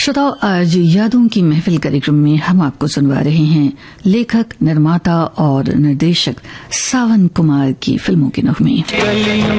श्रोताओं, आज यादों की महफिल कार्यक्रम में हम आपको सुनवा रहे हैं लेखक, निर्माता और निर्देशक सावन कुमार की फिल्मों के नगमे।